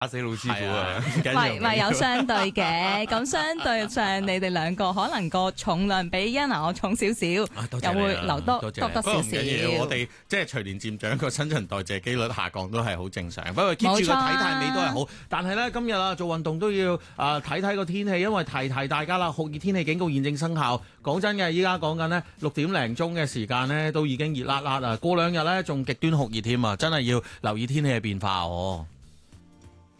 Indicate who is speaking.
Speaker 1: 打死老師傅啊！
Speaker 2: 咪有相對嘅，咁相對上你哋兩個可能個重量比Yana我重少少，又會留多少少。
Speaker 1: 不過唔緊要，我哋即係隨年漸長個新陳代謝機率下降都係好正常。不過 keep 住個體態美都係好。但係咧今日啊做運動都要睇睇個天氣，因為提大家啦，酷熱天氣警告現正生效。講真嘅，依家講緊呢6點零鐘嘅時間呢，都已經熱辣辣啊！過兩日咧仲極端酷熱添啊！真係要留意天氣嘅變化哦。